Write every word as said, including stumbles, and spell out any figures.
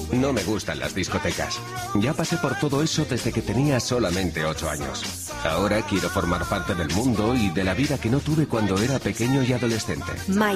No me gustan las discotecas. Ya pasé por todo eso desde que tenía solamente ocho años. Ahora quiero formar parte del mundo y de la vida que no tuve cuando era pequeño y adolescente. My